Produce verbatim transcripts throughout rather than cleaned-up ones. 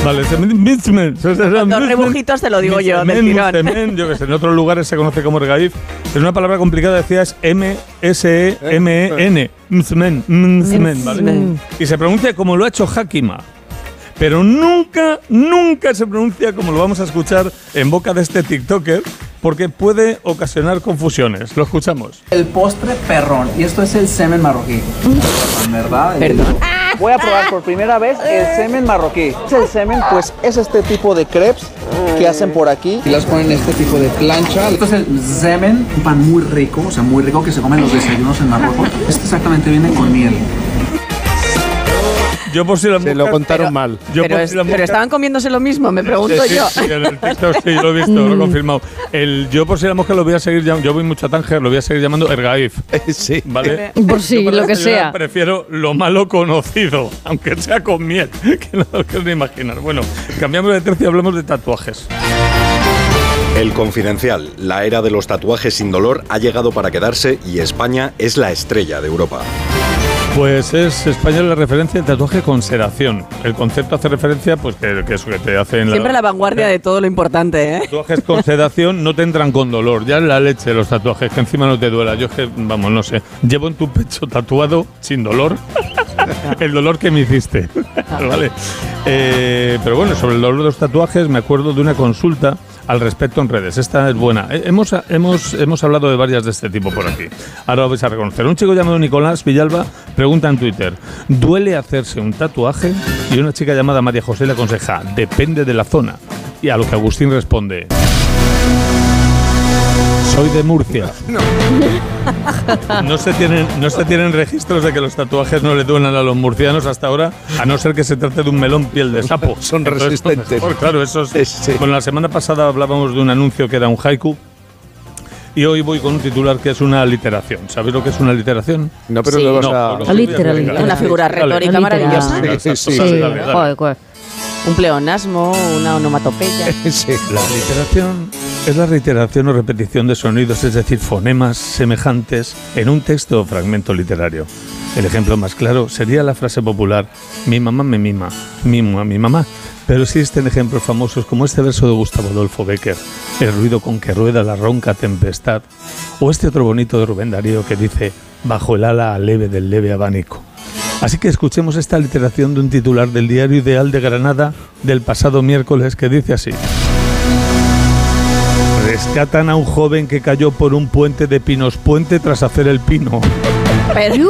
Vale, semen. Con dos rebujitos te lo digo yo, del tirón. Semen, yo que sé, en otros lugares se conoce como regaif. Es una palabra complicada, decías M S E M E N. Semen, semen, ¿vale? Y se pronuncia como lo ha hecho Hakima. Pero nunca, nunca se pronuncia como lo vamos a escuchar en boca de este TikToker, porque puede ocasionar confusiones. Lo escuchamos. El postre perrón, y esto es el semen marroquí. ¿Verdad? Perdón. Voy a probar por primera vez el semen marroquí. El semen, pues, es este tipo de crepes que hacen por aquí. Y las ponen en este tipo de plancha. Esto es el semen, un pan muy rico, o sea, muy rico que se come en los desayunos en Marruecos. Este exactamente viene con miel. Yo por si la Se lo contaron pero, mal. Yo pero, por es, si la pero estaban comiéndose lo mismo, me pregunto sí, yo. Sí, sí, en el TikTok sí, lo he visto, lo he confirmado. El, yo por si la mosca lo voy a seguir llamando, yo voy mucho a Tánger, lo voy a seguir llamando Ergaif. Sí. ¿Vale? Por si, Yo para lo que sea. Prefiero lo malo conocido, aunque sea con miel, que no lo quiero ni imaginar. Bueno, cambiamos de tercio y hablamos de tatuajes. El Confidencial, la era de los tatuajes sin dolor, ha llegado para quedarse y España es la estrella de Europa. Pues es España la referencia del tatuaje con sedación. El concepto hace referencia, pues que, que eso que te hacen... Siempre la vanguardia de todo lo importante, ¿eh? Tatuajes con sedación no te entran con dolor. Ya es la leche los tatuajes, que encima no te duela. Yo es que, vamos, no sé. Llevo en tu pecho tatuado, sin dolor, el dolor que me hiciste. ¿Vale? Eh, pero bueno, sobre el dolor de los tatuajes me acuerdo de una consulta al respecto en redes. Esta es buena. Eh, hemos, hemos, hemos hablado de varias de este tipo por aquí. Ahora lo vais a reconocer. Un chico llamado Nicolás Villalba pregunta en Twitter: ¿duele hacerse un tatuaje? Y una chica llamada María José le aconseja: depende de la zona. Y a lo que Agustín responde: soy de Murcia. No. No se tienen, no se tienen registros de que los tatuajes no le duelan a los murcianos hasta ahora, a no ser que se trate de un melón piel de sapo. Son Entonces, resistentes. Pues, claro, esos. Sí. Bueno, la semana pasada hablábamos de un anuncio que era un haiku. Y hoy voy con un titular que es una aliteración. ¿Sabéis lo que es una aliteración? No, pero Sí. lo vas No, a... pues, Aliteral. Una figura retórica Dale. maravillosa. Venga, Sí, exacto, sí, dale, Sí, dale, dale. joder, joder. Un pleonasmo, una onomatopeya. Sí. La aliteración es la reiteración o repetición de sonidos, es decir, fonemas semejantes en un texto o fragmento literario. El ejemplo más claro sería la frase popular: mi mamá me mima, mimo a mi mamá. Pero existen ejemplos famosos como este verso de Gustavo Adolfo Bécquer: el ruido con que rueda la ronca tempestad. O este otro bonito de Rubén Darío que dice: bajo el ala leve del leve abanico. Así que escuchemos esta literación de un titular del Diario Ideal de Granada del pasado miércoles que dice así: rescatan a un joven que cayó por un puente de Pinos Puente tras hacer el pino. Pero,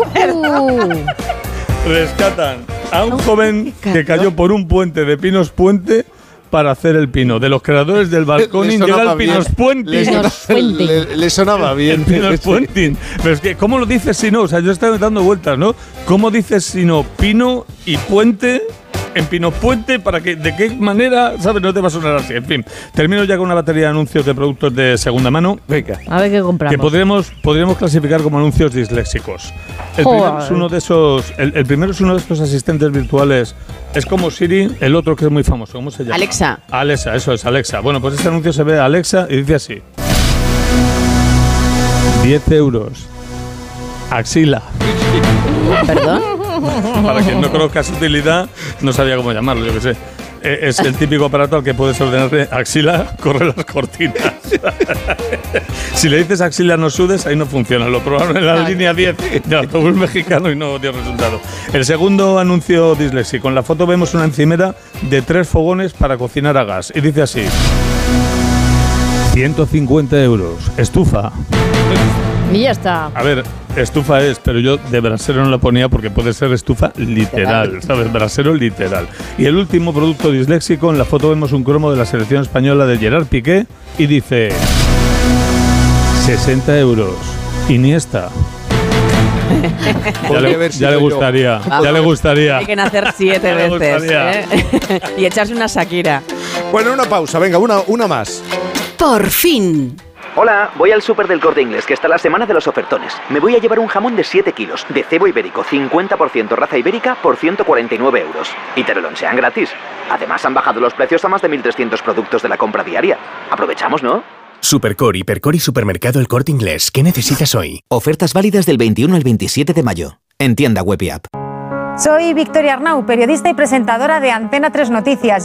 Rescatan a un joven que cayó por un puente de Pinos Puente para hacer el pino. De los creadores del balconing Le llega sonaba el Pinos bien. Puente. Le, sonaba- Puente. le- le sonaba El bien. Pinos Puente. Pero es que, ¿cómo lo dices si no? O sea, yo estaba dando vueltas, ¿no? ¿Cómo dices si no pino y puente en Pinos Puente? ¿Para que, ¿De qué manera? ¿Sabes? No te va a sonar así. En fin, termino ya con una batería de anuncios de productos de segunda mano. Venga. A ver qué compramos. Que podríamos, podríamos clasificar como anuncios disléxicos. El Joder. primero es uno de esos. El, el primero es uno de estos asistentes virtuales. Es como Siri, el otro que es muy famoso. ¿Cómo se llama? Alexa. Alexa, eso es, Alexa. Bueno, pues este anuncio se ve a Alexa y dice así: diez euros. Axila. ¿Perdón? Para quien no conozca su utilidad, no sabía cómo llamarlo, yo qué sé. Eh, Es el típico aparato al que puedes ordenarle: axila, corre las cortinas. Si le dices axila, no sudes, ahí no funciona. Lo probaron en la Claro. línea diez de autobús mexicano y no dio resultado. El segundo anuncio disléxico. En la foto vemos una encimera de tres fogones para cocinar a gas. Y dice así: ciento cincuenta euros. Estufa. Y ya está. A ver, estufa es, pero yo de brasero no la ponía porque puede ser estufa literal, ¿sabes? Brasero literal. Y el último producto disléxico, en la foto vemos un cromo de la selección española de Gerard Piqué y dice: sesenta euros. Iniesta. Ya Podría le, haber ya sido le yo. gustaría, ya le Vamos, gustaría. Hay que nacer siete Ya me veces, gustaría. ¿eh? Y echarse una Shakira. Bueno, una pausa. Venga, una, una más. Por fin. Hola, voy al súper del Corte Inglés, que está la semana de los ofertones. Me voy a llevar un jamón de siete kilos, de cebo ibérico, cincuenta por ciento raza ibérica, por ciento cuarenta y nueve euros. Y te lo lonchean gratis. Además, han bajado los precios a más de mil trescientos productos de la compra diaria. Aprovechamos, ¿no? Supercore, Hipercore y Supermercado El Corte Inglés. ¿Qué necesitas hoy? Ofertas válidas del veintiuno al veintisiete de mayo. En tienda web y app. Soy Victoria Arnau, periodista y presentadora de Antena tres Noticias.